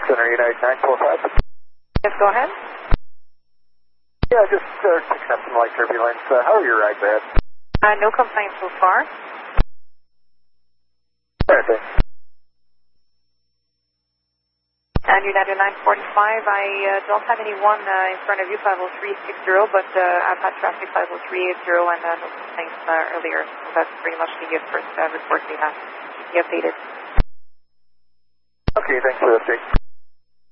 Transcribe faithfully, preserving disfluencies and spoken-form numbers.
Center United nine four five. Yes, go ahead. Yeah, just uh, picking up some light turbulence. Uh, how are your rides ahead? Uh, no complaints so far. Alright, thanks. And United nine forty-five, I uh, don't have anyone uh, in front of you, five oh three six zero, but uh, I've had traffic five oh three eight zero and uh, no complaints uh, earlier. So that's pretty much the first uh, report we have. Keep you updated. Okay, thanks for the update.